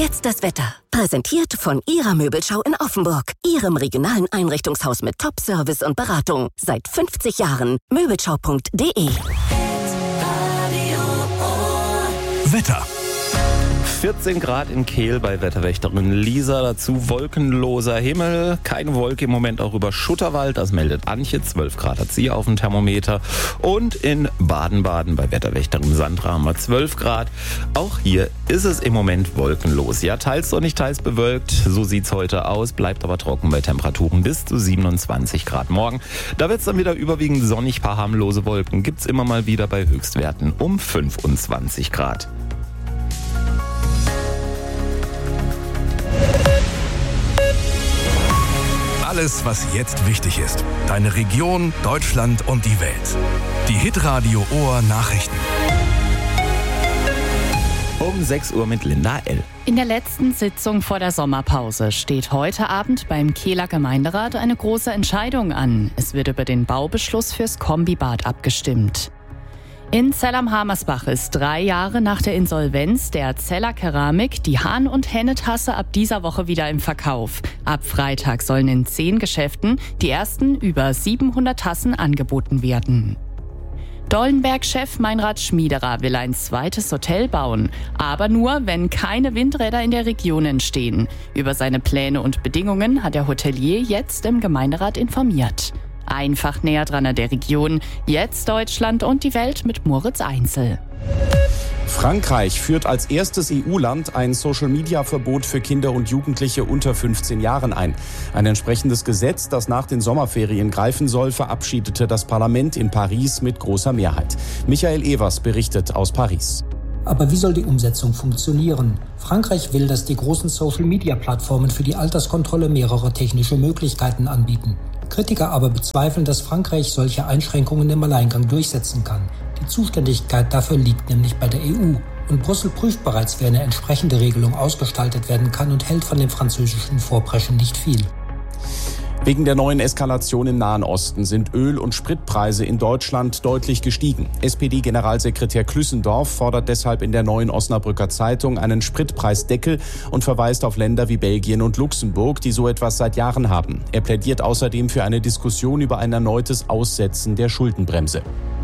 jetzt das Wetter. Präsentiert von Ihrer Möbelschau in Offenburg. Ihrem regionalen Einrichtungshaus mit Top-Service und Beratung. Seit 50 Jahren. Möbelschau.de. Wetter. 14 Grad in Kehl bei Wetterwächterin Lisa, dazu wolkenloser Himmel, keine Wolke im Moment auch über Schutterwald, das meldet Antje, 12 Grad hat sie auf dem Thermometer. Und in Baden-Baden bei Wetterwächterin Sandra haben wir 12 Grad. Auch hier ist es im Moment wolkenlos. Ja, teils sonnig, teils bewölkt, so sieht's heute aus, bleibt aber trocken bei Temperaturen bis zu 27 Grad morgen. Da wird's dann wieder überwiegend sonnig, paar harmlose Wolken gibt's immer mal wieder bei Höchstwerten um 25 Grad. Alles, was jetzt wichtig ist. Deine Region, Deutschland und die Welt. Die Hitradio Ohr Nachrichten. Um 6 Uhr mit Linda L. In der letzten Sitzung vor der Sommerpause steht heute Abend beim Kehler Gemeinderat eine große Entscheidung an. Es wird über den Baubeschluss fürs Kombibad abgestimmt. In Zell am Hamersbach ist 3 Jahre nach der Insolvenz der Zeller Keramik die Hahn- und Henne-Tasse ab dieser Woche wieder im Verkauf. Ab Freitag sollen in 10 Geschäften die ersten über 700 Tassen angeboten werden. Dollenberg-Chef Meinrad Schmiederer will ein zweites Hotel bauen, aber nur, wenn keine Windräder in der Region entstehen. Über seine Pläne und Bedingungen hat der Hotelier jetzt im Gemeinderat informiert. Einfach näher dran an der Region. Jetzt Deutschland und die Welt mit Moritz Einzel. Frankreich führt als erstes EU-Land ein Social-Media-Verbot für Kinder und Jugendliche unter 15 Jahren ein. Ein entsprechendes Gesetz, das nach den Sommerferien greifen soll, verabschiedete das Parlament in Paris mit großer Mehrheit. Michael Evers berichtet aus Paris. Aber wie soll die Umsetzung funktionieren? Frankreich will, dass die großen Social-Media-Plattformen für die Alterskontrolle mehrere technische Möglichkeiten anbieten. Kritiker aber bezweifeln, dass Frankreich solche Einschränkungen im Alleingang durchsetzen kann. Die Zuständigkeit dafür liegt nämlich bei der EU. Und Brüssel prüft bereits, wie eine entsprechende Regelung ausgestaltet werden kann und hält von dem französischen Vorpreschen nicht viel. Wegen der neuen Eskalation im Nahen Osten sind Öl- und Spritpreise in Deutschland deutlich gestiegen. SPD-Generalsekretär Klüssendorf fordert deshalb in der Neuen Osnabrücker Zeitung einen Spritpreisdeckel und verweist auf Länder wie Belgien und Luxemburg, die so etwas seit Jahren haben. Er plädiert außerdem für eine Diskussion über ein erneutes Aussetzen der Schuldenbremse.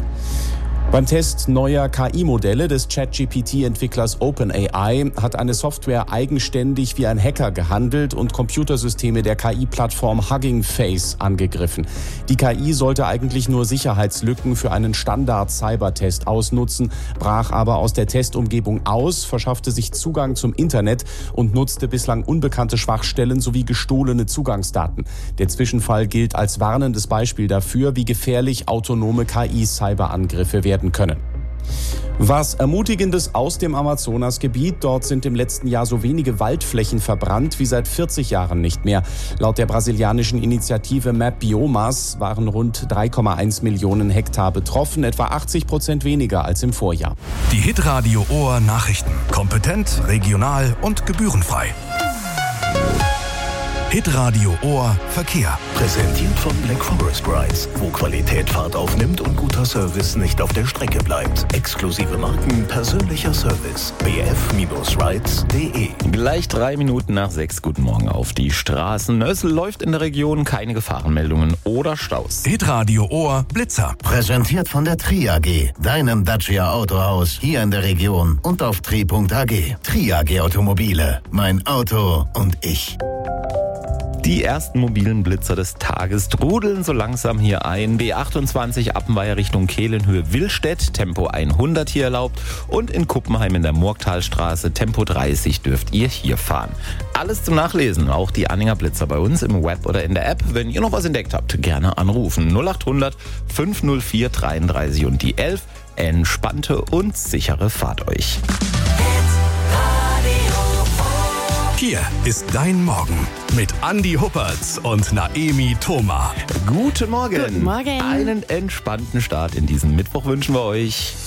Beim Test neuer KI-Modelle des ChatGPT-Entwicklers OpenAI hat eine Software eigenständig wie ein Hacker gehandelt und Computersysteme der KI-Plattform Hugging Face angegriffen. Die KI sollte eigentlich nur Sicherheitslücken für einen Standard-Cybertest ausnutzen, brach aber aus der Testumgebung aus, verschaffte sich Zugang zum Internet und nutzte bislang unbekannte Schwachstellen sowie gestohlene Zugangsdaten. Der Zwischenfall gilt als warnendes Beispiel dafür, wie gefährlich autonome KI-Cyberangriffe werden können. Was Ermutigendes aus dem Amazonasgebiet. Dort sind im letzten Jahr so wenige Waldflächen verbrannt wie seit 40 Jahren nicht mehr. Laut der brasilianischen Initiative Map Biomas waren rund 3,1 Millionen Hektar betroffen, etwa 80% weniger als im Vorjahr. Die Hitradio Ohr Nachrichten. Kompetent, regional und gebührenfrei. Hitradio Ohr Verkehr. Präsentiert von Black Forest Rides, wo Qualität Fahrt aufnimmt und guter Service nicht auf der Strecke bleibt. Exklusive Marken, persönlicher Service. bf-rides.de. Gleich 3 Minuten nach 6. Guten Morgen auf die Straßen. Es läuft in der Region, keine Gefahrenmeldungen oder Staus. Hitradio Ohr Blitzer. Präsentiert von der Tri AG, deinem Dacia Autohaus hier in der Region und auf tri.ag. Tri AG Automobile, mein Auto und ich. Die ersten mobilen Blitzer des Tages trudeln so langsam hier ein. B28 Appenweier Richtung Kehl in Höhe Willstedt, Tempo 100 hier erlaubt. Und in Kuppenheim in der Murgtalstraße, Tempo 30 dürft ihr hier fahren. Alles zum Nachlesen, auch die Anhänger Blitzer bei uns im Web oder in der App. Wenn ihr noch was entdeckt habt, gerne anrufen. 0800 504 33 und die 11. Entspannte und sichere Fahrt euch. Hier ist dein Morgen mit Andi Huppertz und Naemi Thoma. Guten Morgen. Guten Morgen. Einen entspannten Start in diesen Mittwoch wünschen wir euch.